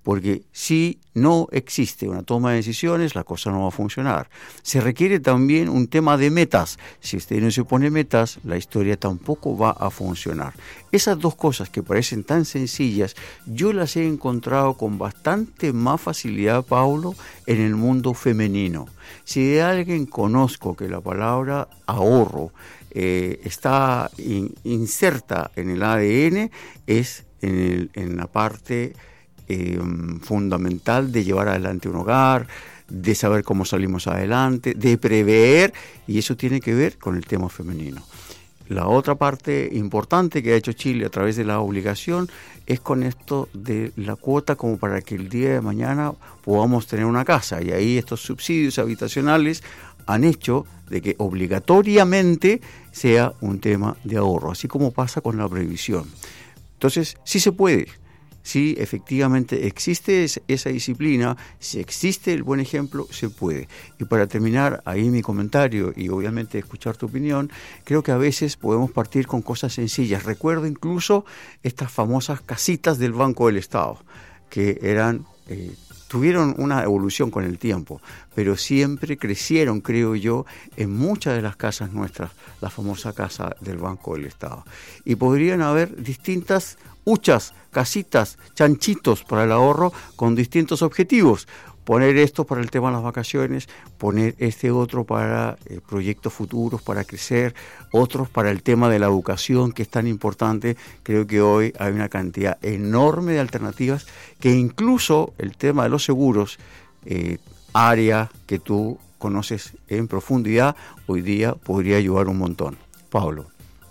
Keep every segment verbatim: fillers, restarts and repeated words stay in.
porque si no existe una toma de decisiones, la cosa no va a funcionar. Se requiere también un tema de metas. Si usted no se pone metas, la historia tampoco va a funcionar. Esas dos cosas que parecen tan sencillas, yo las he encontrado con bastante más facilidad, Paulo, en el mundo femenino. Si de alguien conozco que la palabra ahorro eh, está in, inserta en el A D N, es en, el, en la parte eh, fundamental de llevar adelante un hogar, de saber cómo salimos adelante, de prever, y eso tiene que ver con el tema femenino. La otra parte importante que ha hecho Chile a través de la obligación es con esto de la cuota, como para que el día de mañana podamos tener una casa, y ahí estos subsidios habitacionales han hecho de que obligatoriamente sea un tema de ahorro, así como pasa con la previsión. Entonces, sí se puede. Si efectivamente existe esa disciplina, si existe el buen ejemplo, se puede. Y para terminar ahí mi comentario y obviamente escuchar tu opinión, creo que a veces podemos partir con cosas sencillas. Recuerdo incluso estas famosas casitas del Banco del Estado, que eran eh, tuvieron una evolución con el tiempo, pero siempre crecieron, creo yo, en muchas de las casas nuestras, la famosa casa del Banco del Estado. Y podrían haber distintas huchas, casitas, chanchitos para el ahorro con distintos objetivos. Poner esto para el tema de las vacaciones, poner este otro para eh, proyectos futuros, para crecer, otros para el tema de la educación, que es tan importante. Creo que hoy hay una cantidad enorme de alternativas, que incluso el tema de los seguros, eh, área que tú conoces en profundidad, hoy día podría ayudar un montón. Pablo.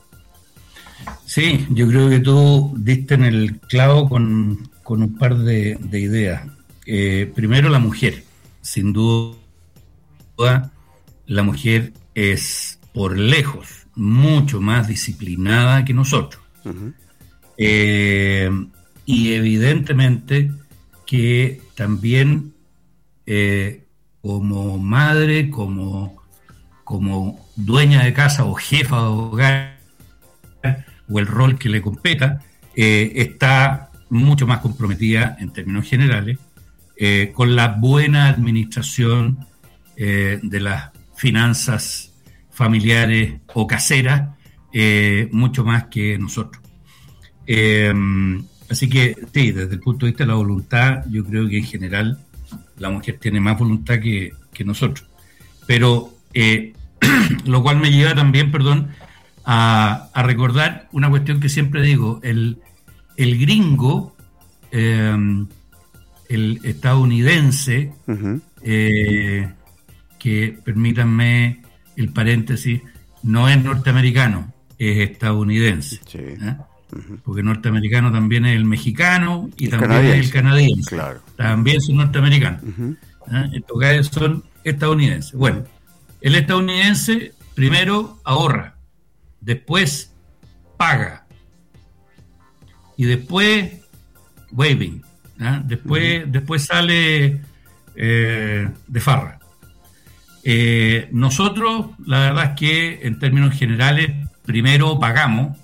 Sí, yo creo que tú diste en el clavo con, con un par de, de ideas. Eh, primero, la mujer. Sin duda, la mujer es por lejos mucho más disciplinada que nosotros. Uh-huh. Eh, y evidentemente que también eh, como madre, como, como dueña de casa o jefa de hogar, o el rol que le competa, eh, está mucho más comprometida en términos generales eh, con la buena administración eh, de las finanzas familiares o caseras, eh, mucho más que nosotros. Eh, así que, sí, desde el punto de vista de la voluntad, yo creo que en general la mujer tiene más voluntad que, que nosotros. Pero, eh, lo cual me lleva también, perdón, A, a recordar una cuestión que siempre digo: el, el gringo, eh, el estadounidense, uh-huh. eh, que permítanme el paréntesis, no es norteamericano, es estadounidense. Sí. ¿eh? Uh-huh. Porque norteamericano también es el mexicano y el también canadiense. Es el canadiense. Claro. También son norteamericanos. Uh-huh. ¿eh? En todo caso son estadounidenses. Bueno, el estadounidense primero ahorra, después paga, y después waving, ¿eh? después, uh-huh. después sale eh, de farra. Eh, nosotros, la verdad es que en términos generales, primero pagamos,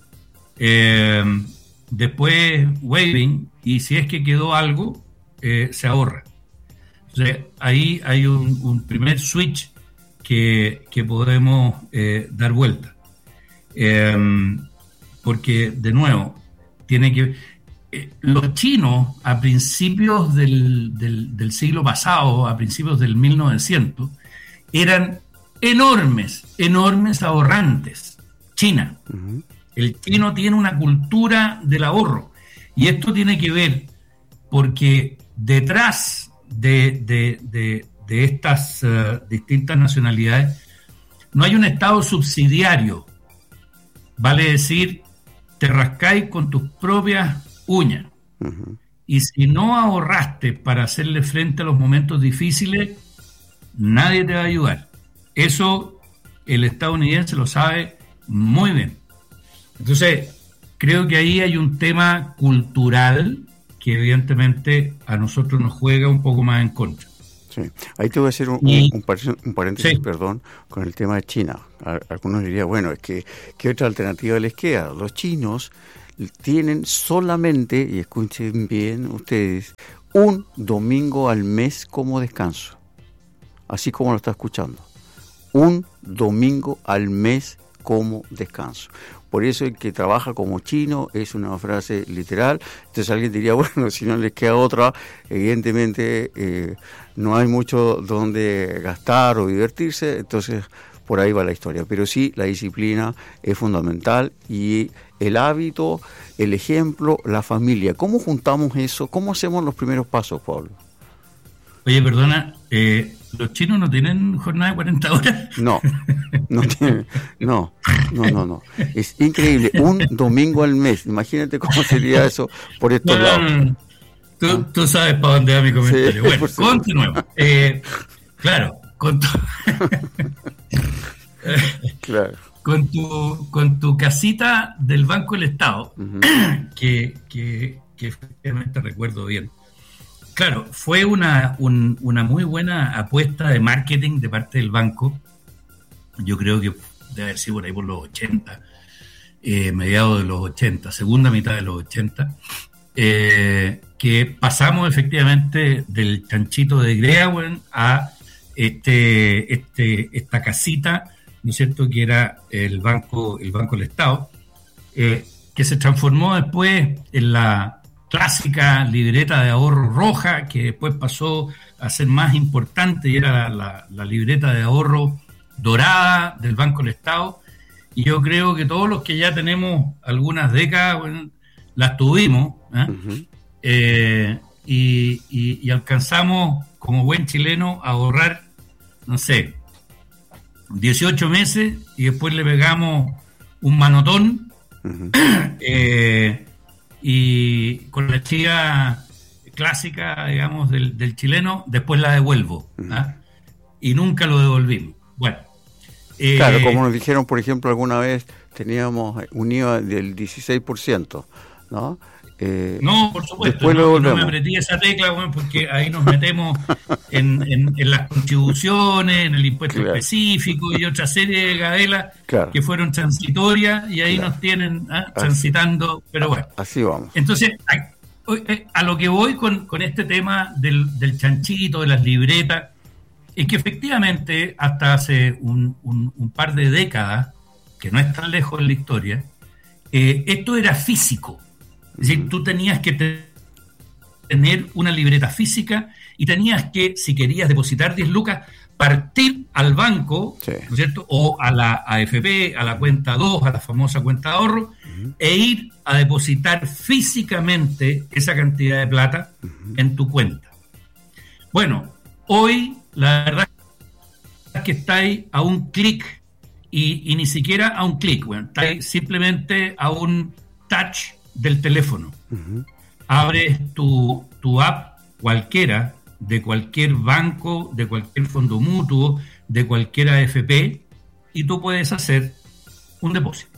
eh, después waving, y si es que quedó algo, eh, se ahorra. O sea, ahí hay un, un primer switch que, que podemos eh, dar vuelta. Eh, porque, de nuevo, tiene que eh, los chinos a principios del, del, del siglo pasado, a principios del mil novecientos, eran enormes, enormes ahorrantes. China. Uh-huh. El chino tiene una cultura del ahorro, y esto tiene que ver porque detrás de, de, de, de estas uh, distintas nacionalidades no hay un Estado subsidiario. Vale decir, te rascáis con tus propias uñas. Uh-huh. Y si no ahorraste para hacerle frente a los momentos difíciles, nadie te va a ayudar. Eso el estadounidense lo sabe muy bien. Entonces, creo que ahí hay un tema cultural que evidentemente a nosotros nos juega un poco más en contra. Sí. Ahí te voy a hacer un, y, un, un paréntesis, sí. perdón, con el tema de China. Algunos dirían, bueno, es que ¿qué otra alternativa les queda? Los chinos tienen solamente, y escuchen bien ustedes, un domingo al mes como descanso, así como lo está escuchando, un domingo al mes como descanso. Por eso el que trabaja como chino es una frase literal. Entonces alguien diría, bueno, si no les queda otra, evidentemente eh, no hay mucho donde gastar o divertirse, entonces por ahí va la historia. Pero sí, la disciplina es fundamental y el hábito, el ejemplo, la familia. ¿Cómo juntamos eso? ¿Cómo hacemos los primeros pasos, Pablo? Oye, perdona, eh, ¿los chinos no tienen jornada de cuarenta horas? No, no tienen, no, no, no, no. Es increíble, un domingo al mes. Imagínate cómo sería eso por estos no, lados. No, no. Tú, ¿Ah? tú sabes para dónde va mi comentario. Sí, bueno, continuemos. Eh, claro, con tu, claro. Con tu, con tu casita del Banco del Estado, uh-huh. que, que, que efectivamente recuerdo bien. Claro, fue una, un, una muy buena apuesta de marketing de parte del banco. Yo creo que debe haber sido por ahí por los ochenta, eh, mediados de los ochenta, segunda mitad de los ochenta, eh, que pasamos efectivamente del chanchito de Greawen a este, este, esta casita, ¿no es cierto?, que era el Banco, el Banco del Estado, eh, que se transformó después en la clásica libreta de ahorro roja, que después pasó a ser más importante y era la, la, la libreta de ahorro dorada del Banco del Estado. Y yo creo que todos los que ya tenemos algunas décadas, bueno, las tuvimos, ¿eh? Uh-huh. eh, y, y, y alcanzamos, como buen chileno, a ahorrar, no sé, dieciocho meses y después le pegamos un manotón. Uh-huh. eh, y con la chiva clásica, digamos, del, del chileno, después la devuelvo, ¿ah? Y nunca lo devolvimos. Bueno. Eh, claro, como nos dijeron, por ejemplo, alguna vez teníamos un I V A del dieciséis por ciento, ¿no? Eh, no, por supuesto, no, no me apreté esa tecla, bueno, porque ahí nos metemos en, en, en las contribuciones, en el impuesto claro. específico y otra serie de gabelas claro. que fueron transitorias y ahí claro. nos tienen ¿eh? transitando, pero bueno. Así vamos. Entonces, a, a lo que voy con, con este tema del, del chanchito, de las libretas, es que efectivamente hasta hace un, un, un par de décadas, que no es tan lejos en la historia, eh, esto era físico. Es decir, tú tenías que te- tener una libreta física y tenías que, si querías depositar diez lucas, partir al banco, sí. ¿no es cierto? O a la A F P, a la cuenta dos, a la famosa cuenta de ahorro, uh-huh. e ir a depositar físicamente esa cantidad de plata uh-huh. en tu cuenta. Bueno, hoy la verdad es que estáis a un clic y, y ni siquiera a un clic, bueno, estáis simplemente a un touch del teléfono. Uh-huh. Abres tu, tu app cualquiera, de cualquier banco, de cualquier fondo mutuo, de cualquier A F P, y tú puedes hacer un depósito.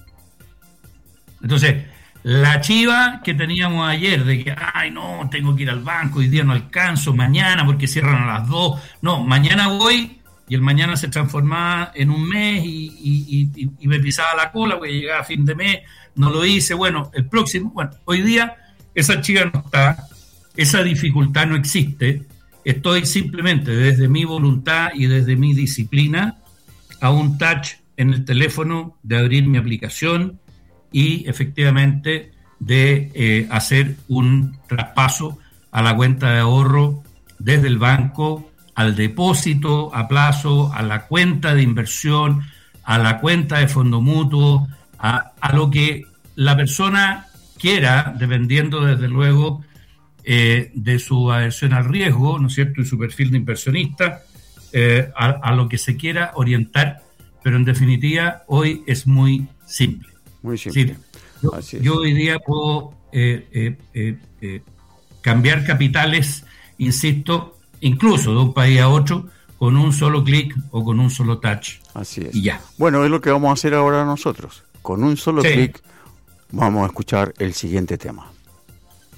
Entonces, la chiva que teníamos ayer de que, ay, no, tengo que ir al banco, hoy día no alcanzo, mañana porque cierran a las dos, no, mañana voy, y el mañana se transformaba en un mes y, y, y, y me pisaba la cola porque llegaba a fin de mes, no lo hice, bueno, el próximo, bueno, hoy día esa chiva no está, esa dificultad no existe, estoy simplemente desde mi voluntad y desde mi disciplina a un touch en el teléfono de abrir mi aplicación y efectivamente de eh, hacer un traspaso a la cuenta de ahorro desde el banco al depósito a plazo, a la cuenta de inversión, a la cuenta de fondo mutuo, a, a lo que la persona quiera, dependiendo desde luego eh, de su aversión al riesgo, ¿no es cierto?, y su perfil de inversionista, eh, a, a lo que se quiera orientar, pero en definitiva hoy es muy simple. Muy simple. Sí, yo, yo hoy día puedo eh, eh, eh, eh, cambiar capitales, insisto, incluso de un país a otro, con un solo clic o con un solo touch. Así es. Y ya. Bueno, es lo que vamos a hacer ahora nosotros. Con un solo sí. clic vamos a escuchar el siguiente tema.